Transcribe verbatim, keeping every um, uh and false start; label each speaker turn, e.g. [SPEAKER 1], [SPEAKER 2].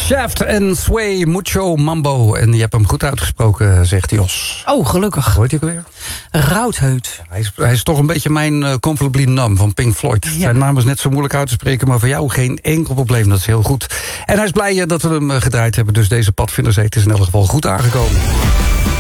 [SPEAKER 1] Shaft en Sway Mucho Mambo. En je hebt hem goed uitgesproken, zegt Jos.
[SPEAKER 2] Oh, gelukkig.
[SPEAKER 1] Hoort hij ook weer?
[SPEAKER 2] Roudheut.
[SPEAKER 1] Hij is, hij is toch een beetje mijn uh, Comfortably Numb van Pink Floyd. Ja. Zijn naam is net zo moeilijk uit te spreken, maar voor jou geen enkel probleem. Dat is heel goed. En hij is blij uh, dat we hem uh, gedraaid hebben. Dus deze padvinderzee is in elk geval goed aangekomen.